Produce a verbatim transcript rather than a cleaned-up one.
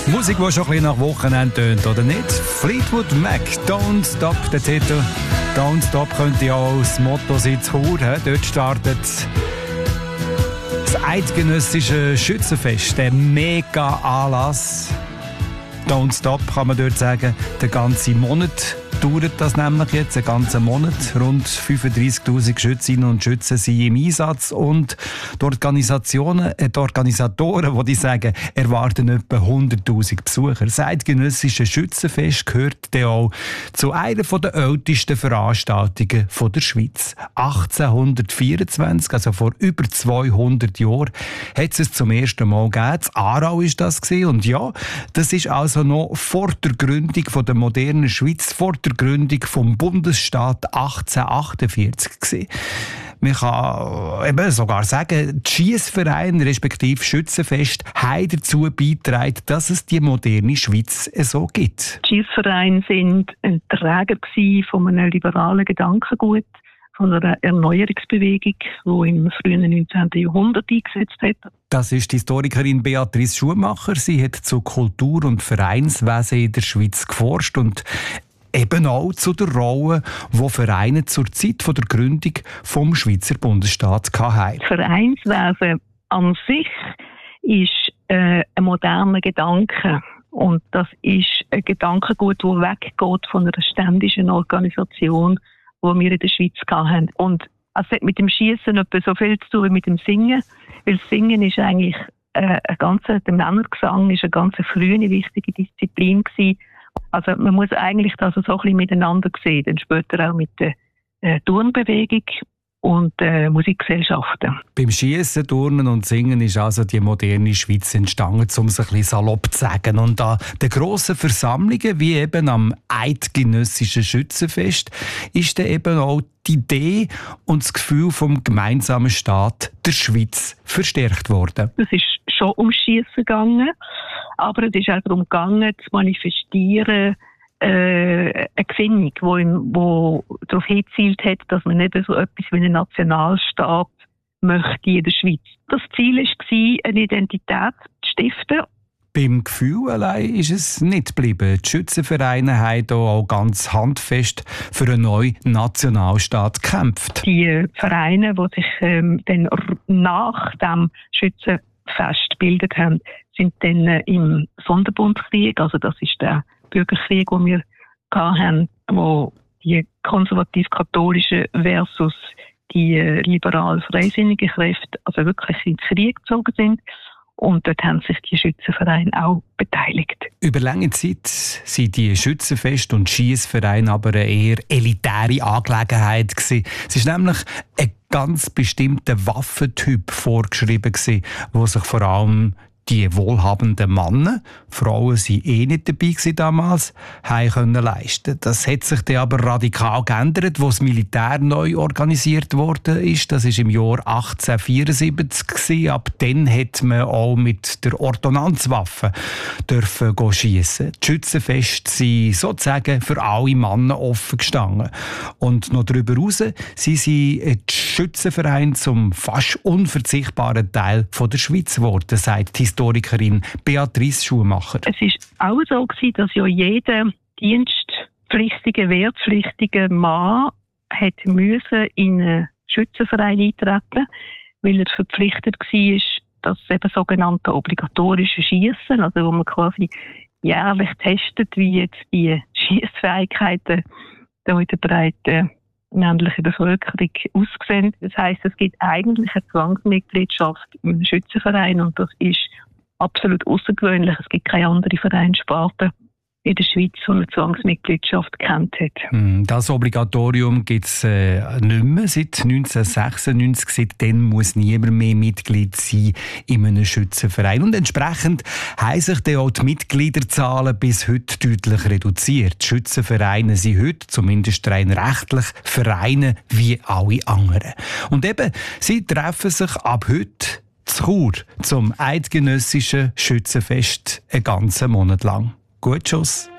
Musik, die schon ein bisschen nach Wochenende tönt, oder nicht? Fleetwood Mac, Don't Stop, der Titel. Don't Stop könnte ja auch das Motto sein zu Chur. Dort startet das eidgenössische Schützenfest, der Mega-Anlass. Don't Stop kann man dort sagen, den ganzen Monat dauert das nämlich jetzt, einen ganzen Monat. Rund fünfunddreissigtausend Schützinnen und Schützen sind im Einsatz und die Organisationen, äh, die Organisatoren, die sagen, erwarten etwa hunderttausend Besucher. Das eidgenössische Schützenfest gehört dann auch zu einer der ältesten Veranstaltungen der Schweiz. achtzehnhundertvierundzwanzig, also vor über zweihundert Jahren, hat es zum ersten Mal gegeben. In Aarau war das und ja, das ist also noch vor der Gründung der modernen Schweiz, vor der Gründung vom Bundesstaat achtzehnhundertachtundvierzig gewesen. Man kann eben sogar sagen, die Schiessvereine respektive Schützenfest haben dazu beigetragen, dass es die moderne Schweiz so gibt. Die Schiessvereine waren ein Träger von einem liberalen Gedankengut, von einer Erneuerungsbewegung, die im frühen neunzehnten Jahrhundert eingesetzt hat. Das ist die Historikerin Beatrice Schumacher. Sie hat zu Kultur- und Vereinswesen in der Schweiz geforscht und eben auch zu der Rolle, die Vereine zur Zeit der Gründung vom Schweizer Bundesstaat hatten. Vereinswesen an sich ist äh, ein moderner Gedanke. Und das ist ein Gedankengut, das weggeht von einer ständischen Organisation, die wir in der Schweiz hatten. Und es hat mit dem Schiessen etwa so viel zu tun wie mit dem Singen. Weil das Singen ist eigentlich äh, ein ganzer, der Männergesang ist eine ganz frühe wichtige Disziplin gewesen. Also man muss eigentlich das so ein bisschen miteinander sehen, dann später auch mit der äh, Turnbewegung und äh, Musikgesellschaften. Beim Schiessen, Turnen und Singen ist also die moderne Schweiz entstanden, um es ein bisschen salopp zu sagen. Und an den grossen Versammlungen, wie eben am eidgenössischen Schützenfest, ist dann eben auch die Idee und das Gefühl vom gemeinsamen Staat der Schweiz verstärkt worden. Es ist schon um Schiessen gegangen, aber es ist auch darum gegangen, zu manifestieren, äh, eine Gesinnung, die wo darauf hingezielt hat, dass man nicht so etwas wie einen Nationalstaat möchte in der Schweiz. Das Ziel war, eine Identität zu stiften. Beim Gefühl allein ist es nicht geblieben. Die Schützenvereine haben hier auch ganz handfest für einen neuen Nationalstaat gekämpft. Die Vereine, die sich ähm, dann nach dem Schützenfest gebildet haben, sind dann äh, im Sonderbundskrieg, also das ist der Bürgerkrieg, den wir hatten, wo die konservativ-katholischen versus die äh, liberal-freisinnigen Kräfte also wirklich ins Krieg gezogen sind. Und dort haben sich die Schützenvereine auch beteiligt. Über lange Zeit sind die Schützenfest- und Schiessvereine aber eine eher elitäre Angelegenheit gewesen. Es ist nämlich ein ganz bestimmter Waffentyp vorgeschrieben gewesen, wo sich vor allem die wohlhabenden Männer, Frauen waren eh nicht dabei damals, haben können leisten. Das hat sich dann aber radikal geändert, als das Militär neu organisiert worden ist. Das war im Jahr achtzehnhundertvierundsiebzig gewesen. Ab dann hat man auch mit der Ordonnanzwaffe dürfen schiessen. Die Schützenfeste sind sozusagen für alle Männer offen gestanden. Und noch darüber hinaus sind sie die Schützenvereine zum fast unverzichtbaren Teil von der Schweiz geworden, sagt die Historikerin Beatrice Schumacher. Es war auch so, dass ja jeder dienstpflichtige, wehrpflichtige Mann hätte müssen in einen Schützenverein eintreten, weil er verpflichtet war, das eben sogenannte obligatorische Schiessen, also wo man quasi jährlich testet, wie jetzt die Schiessfähigkeiten da in der breiten männlichen Bevölkerung aussehen. Das heisst, es gibt eigentlich eine Zwangsmitgliedschaft im Schützenverein und das ist absolut außergewöhnlich. Es gibt keine andere Vereinssparte in der Schweiz, die eine Zwangsmitgliedschaft kennt hat. Das Obligatorium gibt es äh, nicht mehr seit neunzehnhundertsechsundneunzig. Seitdem muss niemand mehr Mitglied sein in einem Schützenverein. Und entsprechend haben sich dann auch die Mitgliederzahlen bis heute deutlich reduziert. Die Schützenvereine sind heute, zumindest rein rechtlich, Vereine wie alle anderen. Und eben, sie treffen sich ab heute zu Chur zum eidgenössischen Schützenfest einen ganzen Monat lang. Gut, Schuss.